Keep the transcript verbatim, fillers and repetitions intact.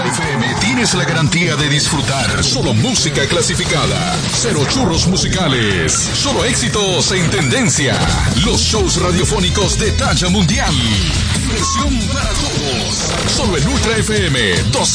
Ultra F M tienes la garantía de disfrutar solo música clasificada. Cero churros musicales. Solo éxitos en tendencia. Los shows radiofónicos de talla mundial. Diversión para todos. Solo en Ultra F M.